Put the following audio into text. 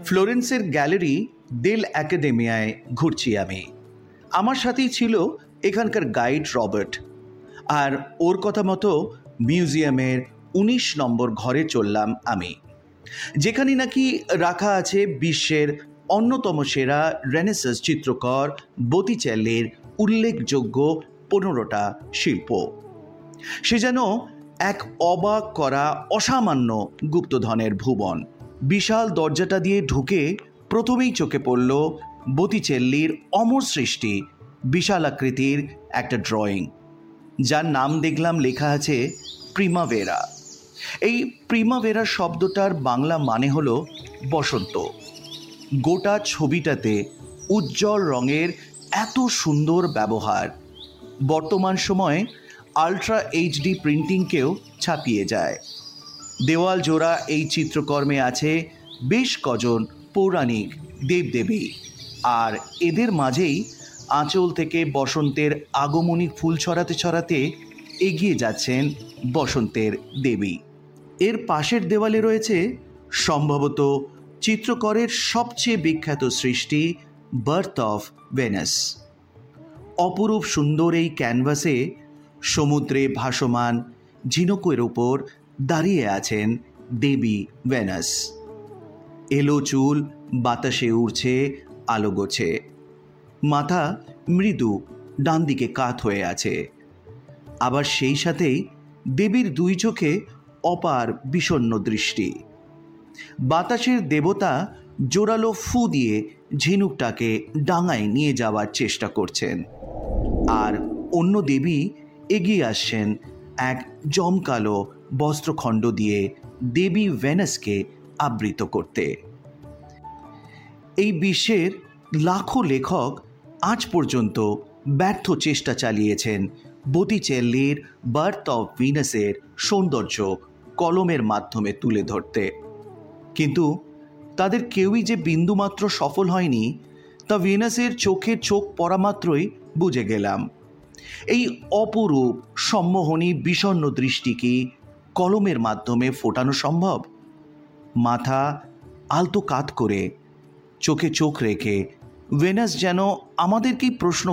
ফ্লোরেন্সের gallery দেল একাডেমিয়ায় ঘুরছি আমি। আমার সাথেই ছিল এখানকার গাইড রবার্ট, আর ওর কথা মতো মিউজিয়ামের 19 নম্বর ঘরে চললাম আমি, যেখানে নাকি রাখা আছে বিশ্বের অন্যতম সেরা রেনেসাঁস চিত্রকর বটিচেল্লির উল্লেখযোগ্য 15টা শিল্প। সে যেন এক অবাক করা অসামান্য গুপ্তধনের ভুবন। বিশাল দরজাটা দিয়ে ঢুকে প্রথমেই চোখে পড়ল বটিচেল্লির অমর সৃষ্টি বিশাল আকৃতির একটা ড্রয়িং, যার নাম দেখলাম লেখা আছে প্রিমাভেরা। এই প্রিমাভেরা শব্দটার বাংলা মানে হলো বসন্ত। গোটা ছবিটাতে উজ্জ্বল রঙের এত সুন্দর ব্যবহার বর্তমান সময়ে আলট্রা এইচডি প্রিন্টিংকেও ছাপিয়ে যায়। দেওয়াল জোড়া এই চিত্রকর্মে আছে বেশ কজন পৌরাণিক দেবদেবী, আর এদের মাঝেই আঁচল থেকে বসন্তের আগমনী ফুল ছড়াতে ছড়াতে এগিয়ে যাচ্ছেন বসন্তের দেবী। এর পাশের দেওয়ালে রয়েছে সম্ভবত চিত্রকরের সবচেয়ে বিখ্যাত সৃষ্টি বার্থ অফ ভেনাস। অপরূপ সুন্দর এই ক্যানভাসে সমুদ্রে ভাসমান ঝিনুকের উপর দাঁড়িয়ে আছেন দেবী ভেনাস। এলো চুল বাতাসে উড়ছে আলো গোছে, মাথা মৃদু ডান দিকে কাত হয়ে আছে। আবার সেই সাথেই দেবীর দুই চোখে অপার বিষণ্ণ দৃষ্টি। বাতাসের দেবতা জোরালো ফু দিয়ে ঝিনুকটাকে ডাঙায় নিয়ে যাওয়ার চেষ্টা করছেন, আর অন্য দেবী এগিয়ে আসছেন এক জমকালো বস্ত্রখণ্ড দিয়ে দেবী ভেনাসকে আবৃত করতে। এই বিশ্বের লাখো লেখক আজ পর্যন্ত ব্যর্থ চেষ্টা চালিয়েছেন বটিচেল্লির বার্থ অফ ভিনাসের সৌন্দর্য কলমের মাধ্যমে তুলে ধরতে, কিন্তু তাদের কেউই যে বিন্দুমাত্র সফল হয়নি তা ভিনাসের চোখে চোখ পড়া মাত্রই বুঝে গেলাম। এই অপরূপ সম্মোহনী বিষণ্ণ দৃষ্টি কি কলমের মাধ্যমে ফোটানো সম্ভব? মাথা আলতো কাত করে চোখে চোখ রেখে ভেনাস যেন আমাদেরকেই প্রশ্ন